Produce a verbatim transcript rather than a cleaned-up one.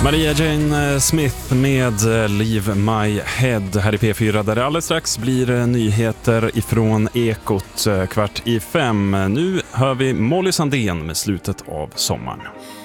Maria Jane Smith med Leave My Head här i P fyra, där det alldeles strax blir nyheter ifrån Ekot kvart i fem. Nu hör vi Molly Sandén med slutet av sommaren.